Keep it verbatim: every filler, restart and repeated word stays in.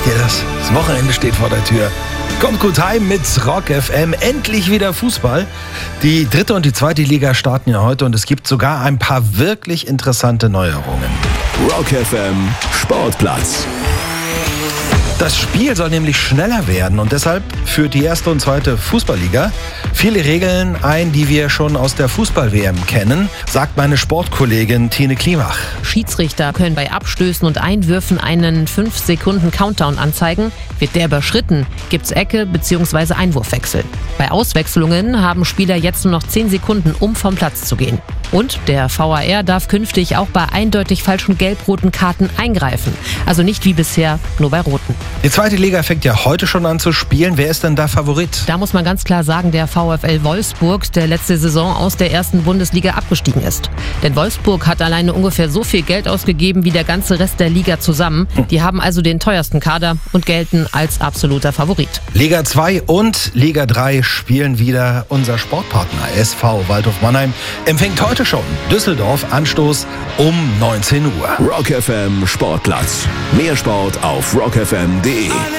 ihr das? Das Wochenende steht vor der Tür. Kommt gut heim mit Rock F M. Endlich wieder Fußball. Die dritte und die zweite Liga starten ja heute und es gibt sogar ein paar wirklich interessante Neuerungen. Rock F M Sportplatz. Das Spiel soll nämlich schneller werden und deshalb führt die erste und zweite Fußballliga viele Regeln ein, die wir schon aus der Fußball-W M kennen, sagt meine Sportkollegin Tine Klimach. Schiedsrichter können bei Abstößen und Einwürfen einen fünf Sekunden Countdown anzeigen. Wird der überschritten, gibt's Ecke bzw. Einwurfwechsel. Bei Auswechslungen haben Spieler jetzt nur noch zehn Sekunden, um vom Platz zu gehen. Und der V A R darf künftig auch bei eindeutig falschen gelb-roten Karten eingreifen. Also nicht wie bisher, nur bei roten. Die zweite Liga fängt ja heute schon an zu spielen. Wer ist denn da Favorit? Da muss man ganz klar sagen, der VfL Wolfsburg, der letzte Saison aus der ersten Bundesliga abgestiegen ist. Denn Wolfsburg hat alleine ungefähr so viel Geld ausgegeben wie der ganze Rest der Liga zusammen. Die haben also den teuersten Kader und gelten als absoluter Favorit. Liga zwei und Liga drei spielen wieder. Unser Sportpartner S V Waldhof Mannheim empfängt heute schon Düsseldorf, Anstoß um neunzehn Uhr. Rock F M Sportplatz. Mehr Sport auf rock f m punkt d e.